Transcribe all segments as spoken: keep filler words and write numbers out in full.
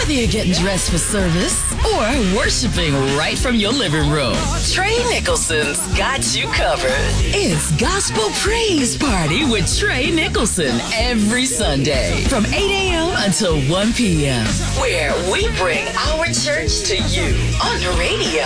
Whether you're getting dressed for service or worshiping right from your living room, Trey Nicholson's got you covered. It's Gospel Praise Party with Trey Nicholson every Sunday from eight a.m. until one p.m. where we bring our church to you on the radio.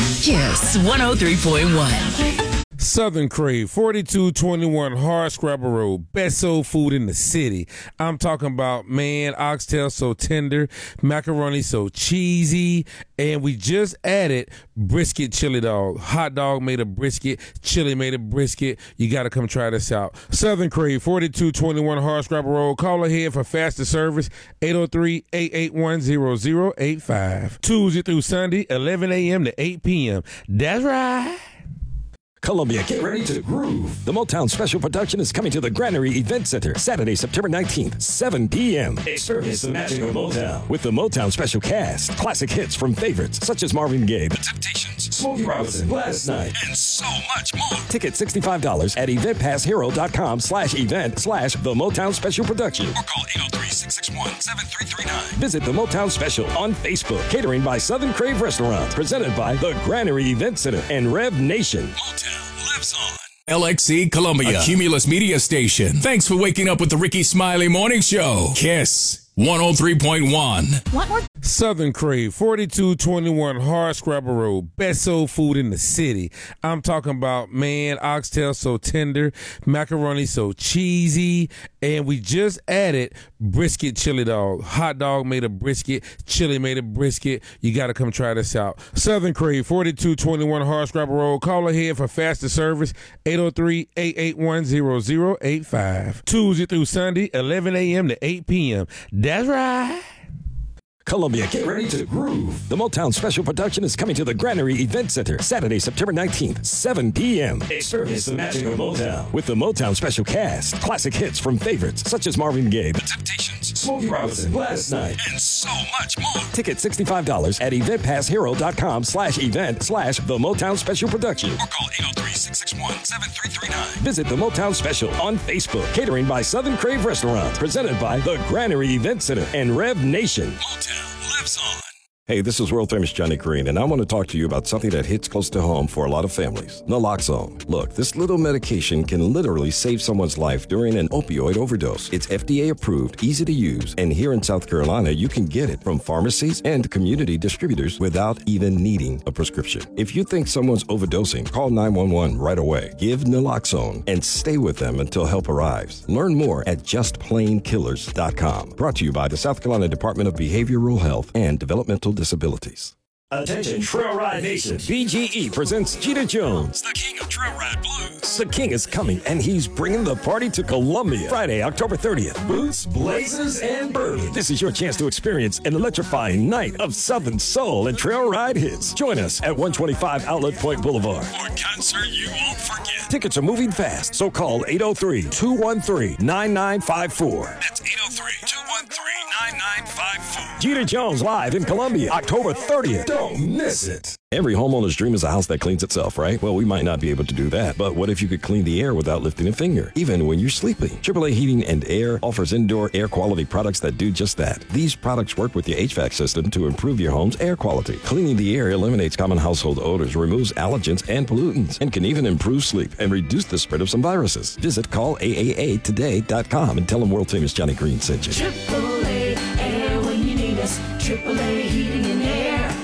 Yes, one oh three point one. Southern Crave, forty-two twenty-one Hardscrabble Road, best soul food in the city. I'm talking about, man, oxtail so tender, macaroni so cheesy, and we just added brisket chili dog. Hot dog made of brisket, chili made of brisket. You got to come try this out. Southern Crave, forty-two twenty-one Hardscrabble Road. Call ahead for faster service, eight oh three, eight eight one, zero zero eight five. Tuesday through Sunday, eleven a.m. to eight p.m. That's right. Columbia, get ready to groove. The Motown Special Production is coming to the Granary Event Center Saturday, September nineteenth, seven p.m. Experience the magic of Motown with the Motown Special Cast. Classic hits from favorites such as Marvin Gaye, The Temptations, Smokey Robinson, Gladys Knight, and so much more. Ticket sixty-five dollars at eventpasshero.com slash event slash the Motown Special Production. Or call eight oh three, six six one, seven three three nine. Visit the Motown Special on Facebook. Catering by Southern Crave Restaurant. Presented by the Granary Event Center and Rev Nation. Motown lives on. L X C Columbia, a Cumulus media station. Thanks for waking up with the Ricky Smiley Morning Show. Kiss one oh three point one. What more? Southern Crave, forty-two twenty-one Hardscrabble Road, best soul food in the city. I'm talking about, man, oxtail so tender, macaroni so cheesy, and we just added brisket chili dog. Hot dog made of brisket, chili made of brisket. You got to come try this out. Southern Crave, forty-two twenty-one Hardscrabble Road. Call ahead for faster service, eight oh three, eight eight one, zero zero eight five. Tuesday through Sunday, eleven a.m. to eight p.m. That's right. Columbia, get ready to groove. The Motown Special Production is coming to the Granary Event Center Saturday, September nineteenth, seven p.m. Experience the magic of Motown with the Motown Special Cast. Classic hits from favorites such as Marvin Gaye, The Temptations, Smokey Robinson, Gladys Knight, and so much more. Ticket sixty-five dollars at eventpasshero.com slash event slash the Motown Special Production. Or call eight oh three, six six one, seven three three nine. Visit the Motown Special on Facebook. Catering by Southern Crave Restaurant. Presented by the Granary Event Center and Rev Nation. Motown lives on. Hey, this is world famous Johnny Green, and I want to talk to you about something that hits close to home for a lot of families. Naloxone. Look, this little medication can literally save someone's life during an opioid overdose. It's F D A approved, easy to use, and here in South Carolina, you can get it from pharmacies and community distributors without even needing a prescription. If you think someone's overdosing, call nine one one right away. Give Naloxone and stay with them until help arrives. Learn more at just plain killers dot com. Brought to you by the South Carolina Department of Behavioral Health and Developmental Disabilities. Attention, Trail Ride Nation. B G E presents Jeter Jones, the king of Trail Ride Blues. The king is coming, and he's bringing the party to Columbia. Friday, October thirtieth. Boots, blazers, and bourbon. This is your chance to experience an electrifying night of Southern soul and trail ride hits. Join us at one twenty-five Outlet Point Boulevard. For a concert you won't forget. Tickets are moving fast, so call eight oh three, two one three, nine nine five four. That's eight oh three, two one three, nine nine five four. Jeter Jones live in Columbia, October thirtieth. Don't miss it. Every homeowner's dream is a house that cleans itself, right? Well, we might not be able to do that, but what if you could clean the air without lifting a finger, even when you're sleeping? triple A Heating and Air offers indoor air quality products that do just that. These products work with your H V A C system to improve your home's air quality. Cleaning the air eliminates common household odors, removes allergens and pollutants, and can even improve sleep and reduce the spread of some viruses. Visit call A A A today dot com and tell them world famous Johnny Green sent you. triple A Air when you need us. triple A Heating and Air.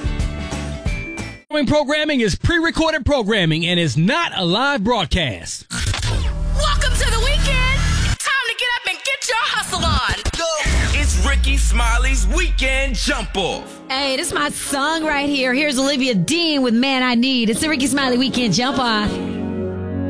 Programming is pre-recorded programming and is not a live broadcast. Welcome to the weekend. Time to get up and get your hustle on. Go. It's Ricky Smiley's Weekend Jump Off. Hey, this is my song right here. Here's Olivia Dean with Man I Need. It's the Ricky Smiley Weekend Jump Off.